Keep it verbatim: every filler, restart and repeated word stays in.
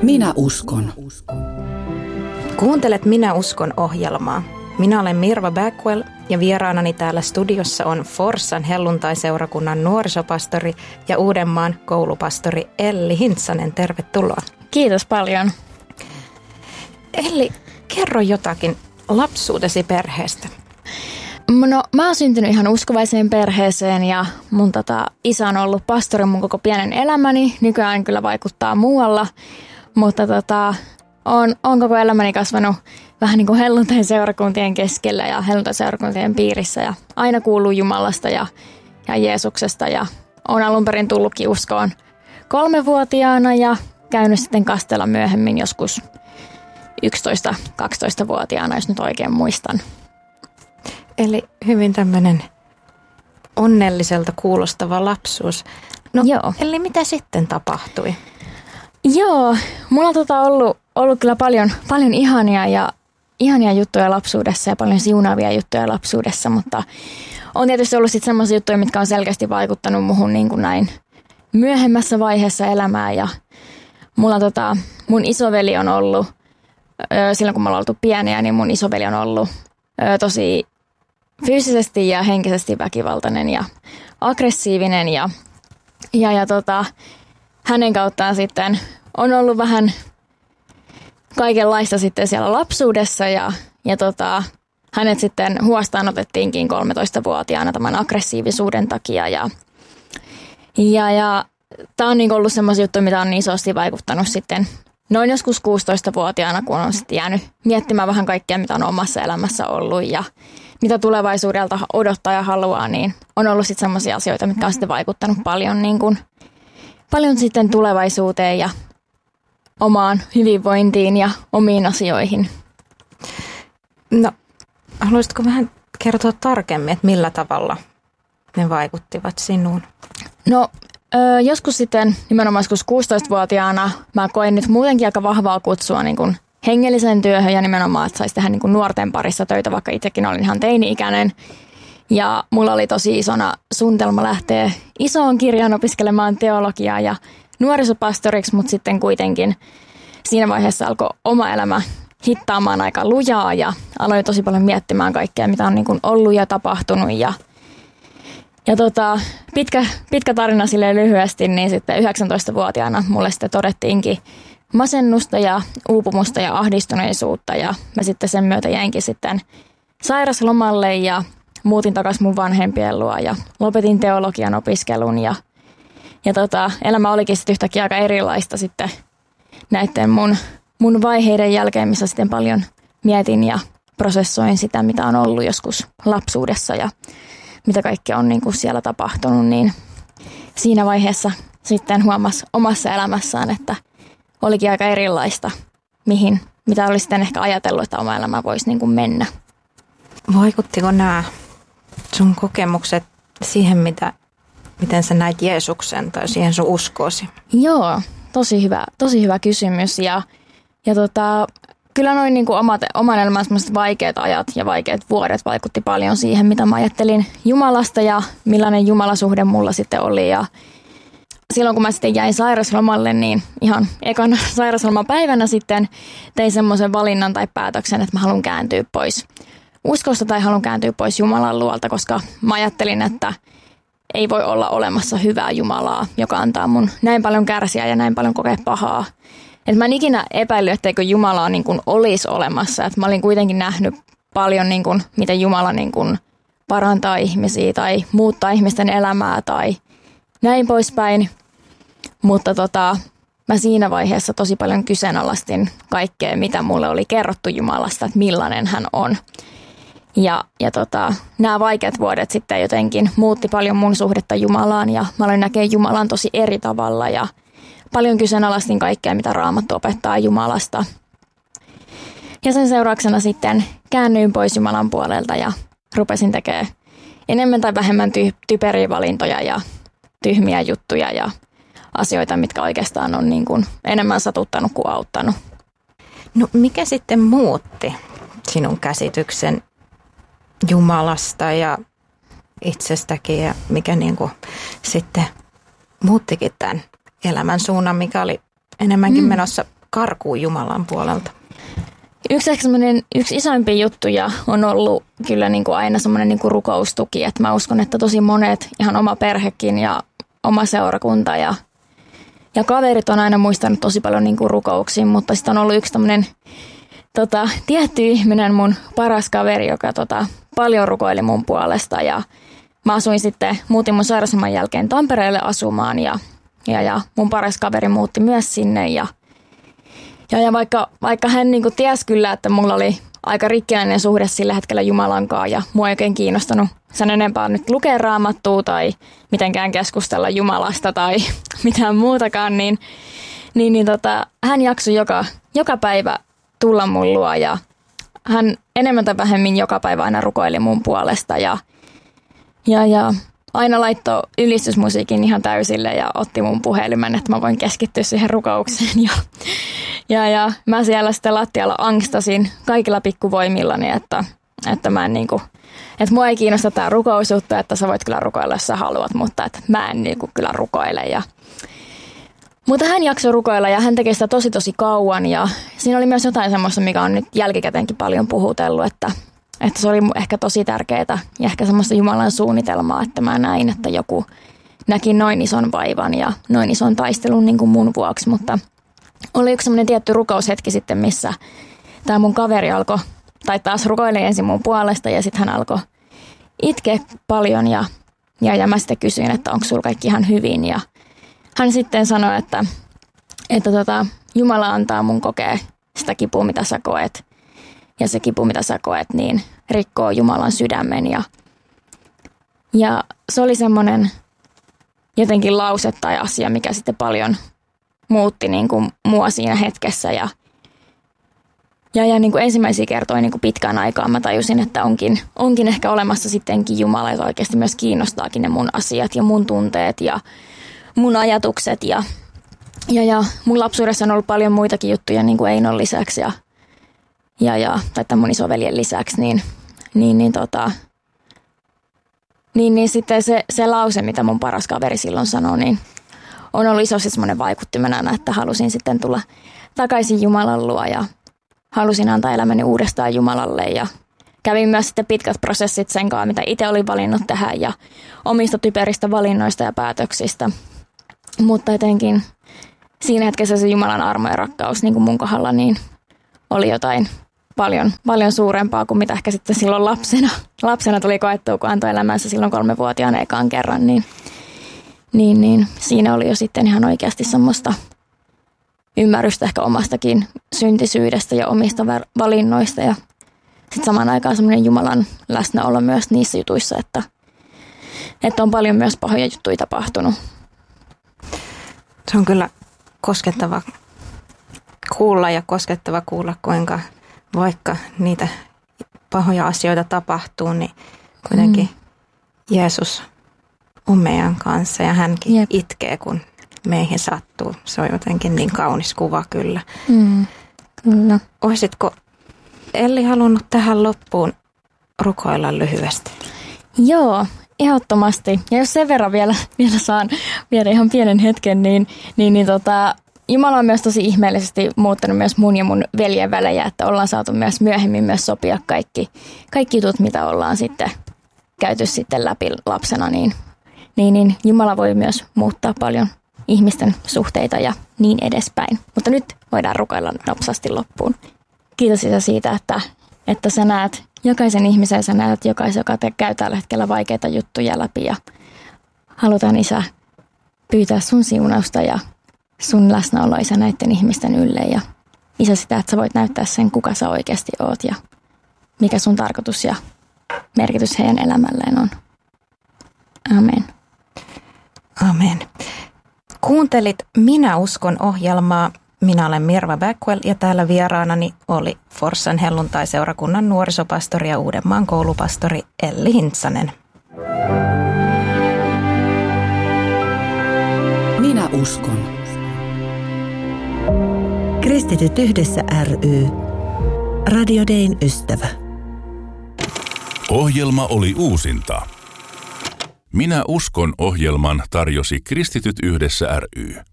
Minä uskon. Kuuntelet Minä uskon -ohjelmaa. Minä olen Mirva Backwell ja vieraanani täällä studiossa on Forssan helluntaiseurakunnan nuorisopastori ja Uudenmaan koulupastori Elli Hintsanen. Tervetuloa. Kiitos paljon. Elli, kerro jotakin lapsuudesi perheestä. No, mä oon syntynyt ihan uskovaiseen perheeseen ja mun tota, isä on ollut pastori mun koko pienen elämäni. Nykyään kyllä vaikuttaa muualla, mutta tota, on, on koko elämäni kasvanut vähän niin kuin helluntaiseurakuntien keskellä ja helluntaiseurakuntien piirissä ja aina kuuluu Jumalasta ja, ja Jeesuksesta ja on alun perin tullutkin uskoon kolmevuotiaana ja käynyt sitten kastella myöhemmin joskus yksitoista-kaksitoista-vuotiaana, jos nyt oikein muistan. Eli hyvin tämmöinen onnelliselta kuulostava lapsuus. No, Joo. Eli mitä sitten tapahtui? Joo, mulla on tota ollut, ollut kyllä paljon, paljon ihania ja ihania juttuja lapsuudessa ja paljon siunaavia juttuja lapsuudessa, mutta on tietysti ollut sitten semmoisia juttuja, mitkä on selkeästi vaikuttanut muhun niin kuin näin myöhemmässä vaiheessa elämää. Ja mulla tota, mun isoveli on ollut, silloin kun me ollaan oltu pieniä, niin mun isoveli on ollut tosi fyysisesti ja henkisesti väkivaltainen ja aggressiivinen ja, ja, ja tota, hänen kauttaan sitten on ollut vähän kaikenlaista sitten siellä lapsuudessa ja, ja tota, hänet sitten huostaan otettiinkin kolmetoistavuotiaana tämän aggressiivisuuden takia ja, ja, ja tämä on niin ollut semmoisia juttuja, mitä on isosti vaikuttanut sitten noin joskus kuusitoistavuotiaana, kun on sitten jäänyt miettimään vähän kaikkea, mitä on omassa elämässä ollut ja mitä tulevaisuudelta odottaa ja haluaa, niin on ollut sitten semmoisia asioita, mitkä on sitten vaikuttanut paljon, niin kuin, paljon sitten tulevaisuuteen ja omaan hyvinvointiin ja omiin asioihin. No, haluaisitko vähän kertoa tarkemmin, että millä tavalla ne vaikuttivat sinuun? No, joskus sitten nimenomaan joskus kuusitoistavuotiaana mä koin nyt muutenkin aika vahvaa kutsua niin kuin hengelliseen työhön ja nimenomaan, että saisi tehdä niin kuin nuorten parissa töitä, vaikka itsekin olin ihan teini-ikäinen. Ja mulla oli tosi isona suunnitelma lähteä isoon kirjaan opiskelemaan teologiaa ja nuorisopastoriksi, mutta sitten kuitenkin siinä vaiheessa alkoi oma elämä hittaamaan aika lujaa ja aloin tosi paljon miettimään kaikkea, mitä on niin kuin ollut ja tapahtunut. Ja, ja tota, pitkä, pitkä tarina silleen lyhyesti, niin sitten yhdeksäntoistavuotiaana mulle sitten todettiinkin masennusta ja uupumusta ja ahdistuneisuutta ja mä sitten sen myötä jäinkin sitten sairaslomalle ja muutin takaisin mun vanhempien luo ja lopetin teologian opiskelun ja, ja tota, elämä olikin sitten yhtäkkiä aika erilaista sitten näiden mun, mun vaiheiden jälkeen, missä sitten paljon mietin ja prosessoin sitä, mitä on ollut joskus lapsuudessa ja mitä kaikkea on niin kuin siellä tapahtunut, niin siinä vaiheessa sitten huomasi omassa elämässään, että olikin aika erilaista, mihin, mitä olisi sitten ehkä ajatellut, että oma elämä voisi niin kuin mennä. Vaikuttiko nämä sun kokemukset siihen, mitä, miten sä näit Jeesuksen tai siihen sun uskoosi? Joo, tosi hyvä, tosi hyvä kysymys. Ja, ja tota, kyllä noin niin kuin omat, oman elämän vaikeat ajat ja vaikeat vuodet vaikutti paljon siihen, mitä mä ajattelin Jumalasta ja millainen Jumalasuhde mulla sitten oli. Ja silloin kun mä sitten jäin sairaslomalle, niin ihan ekana sairaslomapäivänä sitten tein semmoisen valinnan tai päätöksen, että mä haluan kääntyä pois uskosta tai haluan kääntyä pois Jumalan luolta, koska mä ajattelin, että ei voi olla olemassa hyvää Jumalaa, joka antaa mun näin paljon kärsiä ja näin paljon kokea pahaa. Et mä en ikinä epäillyt, etteikö Jumalaa niin kuin olisi olemassa. Et mä olin kuitenkin nähnyt paljon, niin kuin, miten Jumala niin kuin parantaa ihmisiä tai muuttaa ihmisten elämää tai näin poispäin. Mutta tota, mä siinä vaiheessa tosi paljon kyseenalaistin kaikkea, mitä mulle oli kerrottu Jumalasta, että millainen hän on. Ja, ja tota, nämä vaikeat vuodet sitten jotenkin muutti paljon mun suhdetta Jumalaan ja mä aloin näkee Jumalan tosi eri tavalla ja paljon kyseenalaistin kaikkea, mitä Raamattu opettaa Jumalasta. Ja sen seurauksena sitten käännyin pois Jumalan puolelta ja rupesin tekemään enemmän tai vähemmän ty- typeriä valintoja ja tyhmiä juttuja ja asioita, mitkä oikeastaan on niin kuin enemmän satuttanut kuin auttanut. No mikä sitten muutti sinun käsityksen Jumalasta ja itsestäkin ja mikä niin kuin sitten muuttikin tämän elämän suunnan, mikä oli enemmänkin mm. menossa karkuun Jumalan puolelta? Yksi, yksi isoimpia juttuja on ollut kyllä niin kuin aina semmoinen niin kuin rukoustuki. Että mä uskon, että tosi monet, ihan oma perhekin ja oma seurakunta ja, ja kaverit on aina muistanut tosi paljon niin kuin rukouksia, mutta sitten on ollut yksi tämmöinen tota, tietty ihminen, mun paras kaveri, joka tota, paljon rukoili mun puolesta. Ja mä asuin sitten, muutin mun sairausaman jälkeen Tampereelle asumaan ja, ja, ja mun paras kaveri muutti myös sinne ja Ja, ja vaikka, vaikka hän niin kuin tiesi kyllä, että mulla oli aika rikkinäinen suhde sillä hetkellä Jumalankaan ja mua ei oikein kiinnostanut sen enempää nyt lukea Raamattua tai mitenkään keskustella Jumalasta tai mitään muutakaan, niin, niin, niin tota, hän jaksoi joka, joka päivä tulla mun luo ja hän enemmän tai vähemmin joka päivä aina rukoili mun puolesta ja, ja, ja aina laittoi ylistysmusiikin ihan täysille ja otti mun puhelimen, että mä voin keskittyä siihen rukoukseen. Ja, ja, ja mä siellä sitten lattialla angstasin kaikilla pikkuvoimillani, että, että mä en niinku, että mua ei kiinnosta tää rukousjuttu, että sä voit kyllä rukoilla, jos sä haluat, mutta että mä en niinku kyllä rukoile. Ja, mutta hän jaksoi rukoilla ja hän teki sitä tosi tosi kauan ja siinä oli myös jotain semmoista, mikä on nyt jälkikäteenkin paljon puhutellut, että Että se oli ehkä tosi tärkeää ja ehkä semmoista Jumalan suunnitelmaa, että mä näin, että joku näki noin ison vaivan ja noin ison taistelun niin kuin mun vuoksi. Mutta oli yksi semmoinen tietty rukoushetki sitten, missä tämä mun kaveri alkoi, tai taas rukoili ensin mun puolesta ja sitten hän alkoi itkeä paljon ja, ja, ja mä sitten kysyin, että onko sulla kaikki ihan hyvin. Ja hän sitten sanoi, että, että tota, Jumala antaa mun kokea sitä kipua, mitä sä koet. Ja se kipu, mitä sä koet, niin rikkoo Jumalan sydämen. Ja, ja se oli semmoinen jotenkin lause tai asia, mikä sitten paljon muutti niin kuin mua siinä hetkessä. Ja, ja, ja niin kuin ensimmäisiä kertoja niin kuin pitkään aikaan mä tajusin, että onkin, onkin ehkä olemassa sittenkin Jumala, joka oikeasti myös kiinnostaakin ne mun asiat ja mun tunteet ja mun ajatukset. Ja, ja, ja mun lapsuudessa on ollut paljon muitakin juttuja niin kuin Einon lisäksi ja Ja, ja, tai tämän mun isoveljen lisäksi, niin, niin, niin, tota, niin, niin sitten se, se lause, mitä mun paras kaveri silloin sanoi, niin on ollut isosti semmoinen vaikuttimena, että halusin sitten tulla takaisin Jumalan luo ja halusin antaa elämäni uudestaan Jumalalle ja kävin myös sitten pitkät prosessit sen kanssa, mitä itse olin valinnut tähän ja omista typeristä valinnoista ja päätöksistä, mutta etenkin siinä hetkessä se Jumalan armo ja rakkaus niin kuin mun kohdalla, niin oli jotain paljon, paljon suurempaa kuin mitä ehkä sitten silloin lapsena, lapsena tuli koettua, kun antoi elämänsä silloin kolmevuotiaana ekaan kerran. Niin, niin, niin siinä oli jo sitten ihan oikeasti semmoista ymmärrystä ehkä omastakin syntisyydestä ja omista valinnoista. Ja sitten samaan aikaan semmoinen Jumalan läsnäolo myös niissä jutuissa, että, että on paljon myös pahoja juttuja tapahtunut. Se on kyllä koskettava kuulla ja koskettava kuulla, kuinka vaikka niitä pahoja asioita tapahtuu, niin kuitenkin mm. Jeesus on meidän kanssa ja hänkin Jep. itkee, kun meihin sattuu. Se on jotenkin niin kaunis kuva kyllä. Mm. Kyllä. Olisitko Elli halunnut tähän loppuun rukoilla lyhyesti? Joo, ehdottomasti. Ja jos sen verran vielä, vielä saan viedä ihan pienen hetken, niin, niin, niin tota, Jumala on myös tosi ihmeellisesti muuttanut myös mun ja mun veljen välejä, että ollaan saatu myös myöhemmin myös sopia kaikki, kaikki jutut, mitä ollaan sitten käyty sitten läpi lapsena, niin, niin, niin Jumala voi myös muuttaa paljon ihmisten suhteita ja niin edespäin. Mutta nyt voidaan rukoilla nopsasti loppuun. Kiitos Isä siitä, että, että sä näet jokaisen ihmisen, sä näet jokaisen, joka te käy tällä hetkellä vaikeita juttuja läpi ja halutaan Isä pyytää sun siunausta ja sun läsnäolo Isä näiden ihmisten ylle ja Isä sitä, että sä voit näyttää sen, kuka sä oikeasti oot ja mikä sun tarkoitus ja merkitys heidän elämälleen on. Amen. Amen. Kuuntelit Minä uskon -ohjelmaa. Minä olen Mirva Backwell ja täällä vieraanani oli Forssan helluntai-seurakunnan nuorisopastori ja Uudenmaan koulupastori Elli Hintsanen. Minä uskon. Kristityt yhdessä ry. Radio Dayn ystävä. Ohjelma oli uusinta. Minä uskon -ohjelman tarjosi Kristityt yhdessä ry.